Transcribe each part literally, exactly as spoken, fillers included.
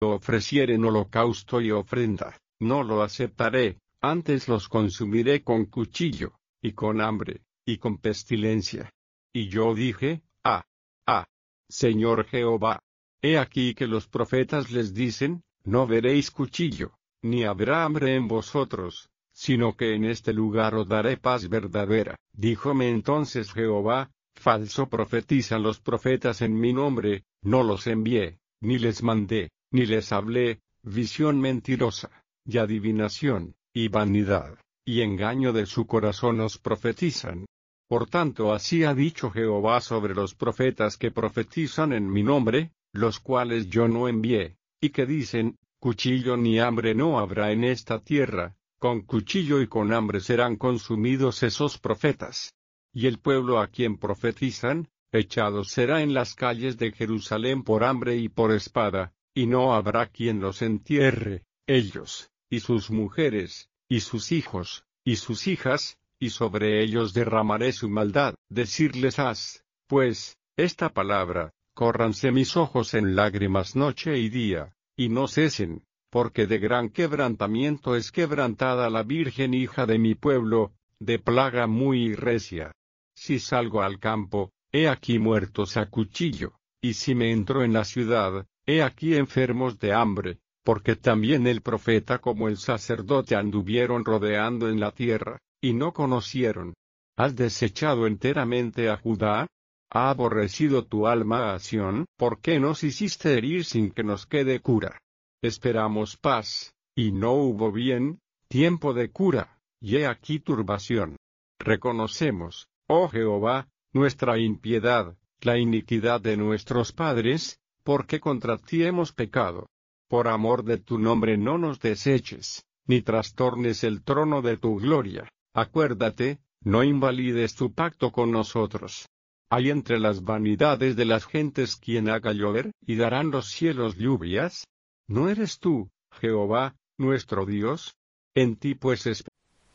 ofrecieren holocausto y ofrenda, no lo aceptaré, antes los consumiré con cuchillo, y con hambre, y con pestilencia. Y yo dije, ah, ah, Señor Jehová, he aquí que los profetas les dicen, no veréis cuchillo, ni habrá hambre en vosotros, sino que en este lugar os daré paz verdadera. Díjome entonces Jehová, falso profetizan los profetas en mi nombre, no los envié, ni les mandé, ni les hablé, visión mentirosa, y adivinación, y vanidad, y engaño de su corazón os profetizan. Por tanto así ha dicho Jehová sobre los profetas que profetizan en mi nombre, los cuales yo no envié, y que dicen, cuchillo ni hambre no habrá en esta tierra, con cuchillo y con hambre serán consumidos esos profetas. Y el pueblo a quien profetizan, echado será en las calles de Jerusalén por hambre y por espada, y no habrá quien los entierre, ellos, y sus mujeres, y sus hijos, y sus hijas, y sobre ellos derramaré su maldad. Decirles has, pues, esta palabra, córranse mis ojos en lágrimas noche y día, y no cesen, porque de gran quebrantamiento es quebrantada la Virgen hija de mi pueblo, de plaga muy recia. Si salgo al campo, he aquí muertos a cuchillo, y si me entro en la ciudad, he aquí enfermos de hambre, porque también el profeta como el sacerdote anduvieron rodeando en la tierra, y no conocieron. ¿Has desechado enteramente a Judá? ¿Ha aborrecido tu alma a Sión? ¿Por qué nos hiciste herir sin que nos quede cura? Esperamos paz, y no hubo bien, tiempo de cura, y he aquí turbación. Reconocemos, oh Jehová, nuestra impiedad, la iniquidad de nuestros padres, porque contra ti hemos pecado. Por amor de tu nombre no nos deseches, ni trastornes el trono de tu gloria. Acuérdate, no invalides tu pacto con nosotros. ¿Hay entre las vanidades de las gentes quien haga llover, y darán los cielos lluvias? ¿No eres tú, Jehová, nuestro Dios? En ti pues esperamos.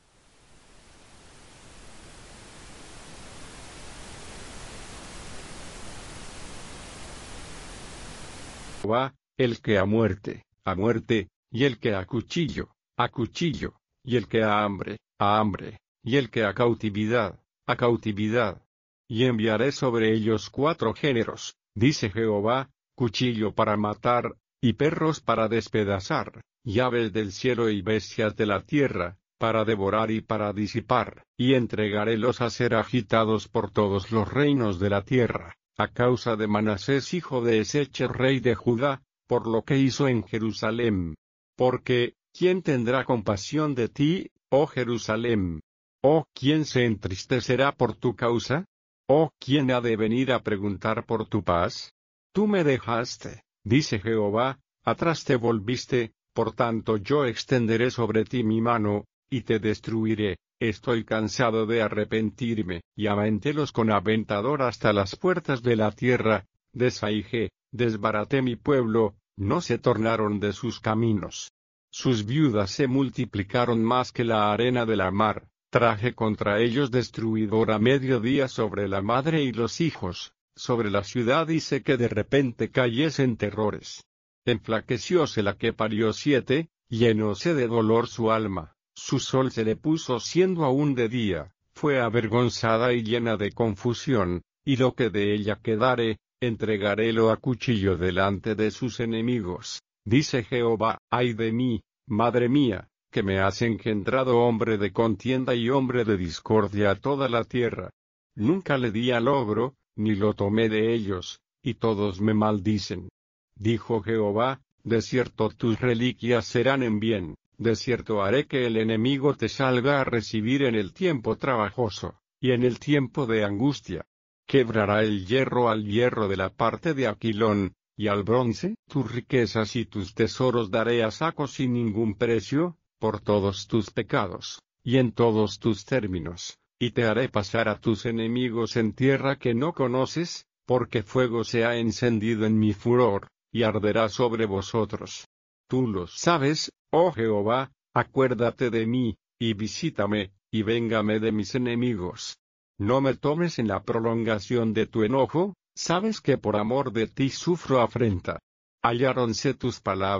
Jehová, el que a muerte, a muerte, y el que a cuchillo, a cuchillo, y el que a hambre, a hambre, y el que a cautividad, a cautividad. Y enviaré sobre ellos cuatro géneros, dice Jehová, cuchillo para matar, y perros para despedazar, y aves del cielo y bestias de la tierra, para devorar y para disipar, y entregarélos a ser agitados por todos los reinos de la tierra, a causa de Manasés hijo de Eseche rey de Judá, por lo que hizo en Jerusalén. Porque, ¿quién tendrá compasión de ti, oh Jerusalén? ¿O quién se entristecerá por tu causa? ¿O quién ha de venir a preguntar por tu paz? Tú me dejaste, dice Jehová, atrás te volviste, por tanto yo extenderé sobre ti mi mano, y te destruiré. Estoy cansado de arrepentirme, y aventélos con aventador hasta las puertas de la tierra, desahijé, desbaraté mi pueblo, no se tornaron de sus caminos. Sus viudas se multiplicaron más que la arena de la mar, traje contra ellos destruidor a mediodía sobre la madre y los hijos, sobre la ciudad hice que de repente cayesen terrores. Enflaquecióse la que parió siete, llenóse de dolor su alma. Su sol se le puso siendo aún de día, fue avergonzada y llena de confusión, y lo que de ella quedare, entregarélo a cuchillo delante de sus enemigos. Dice Jehová, ay de mí, madre mía, que me has engendrado hombre de contienda y hombre de discordia a toda la tierra. Nunca le di al logro, ni lo tomé de ellos, y todos me maldicen. Dijo Jehová, de cierto tus reliquias serán en bien. De cierto haré que el enemigo te salga a recibir en el tiempo trabajoso, y en el tiempo de angustia. Quebrará el hierro al hierro de la parte de Aquilón, y al bronce, tus riquezas y tus tesoros daré a saco sin ningún precio, por todos tus pecados, y en todos tus términos, y te haré pasar a tus enemigos en tierra que no conoces, porque fuego se ha encendido en mi furor, y arderá sobre vosotros. Tú lo sabes, oh Jehová, acuérdate de mí, y visítame, y véngame de mis enemigos. No me tomes en la prolongación de tu enojo, sabes que por amor de ti sufro afrenta. Halláronse tus palabras.